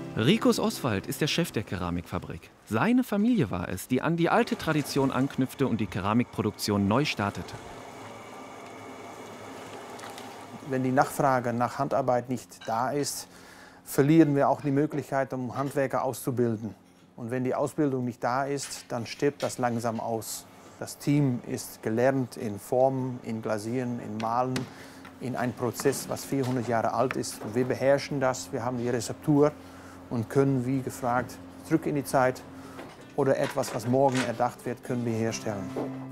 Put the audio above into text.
Rikus Oswald ist der Chef der Keramikfabrik. Seine Familie war es, die an die alte Tradition anknüpfte und die Keramikproduktion neu startete. Wenn die Nachfrage nach Handarbeit nicht da ist, verlieren wir auch die Möglichkeit, um Handwerker auszubilden. Und wenn die Ausbildung nicht da ist, dann stirbt das langsam aus. Das Team ist gelernt in Formen, in Glasieren, in Malen, in einem Prozess, was 400 Jahre alt ist. Und wir beherrschen das, wir haben die Rezeptur und können, wie gefragt, zurück in die Zeit oder etwas, was morgen erdacht wird, können wir herstellen.